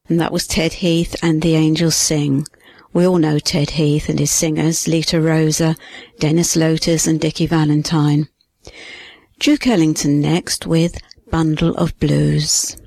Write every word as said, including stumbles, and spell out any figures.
And that was Ted Heath and The Angels Sing. We all know Ted Heath and his singers, Lita Rosa, Dennis Lotus and Dickie Valentine. Duke Ellington next with Bundle of Blues.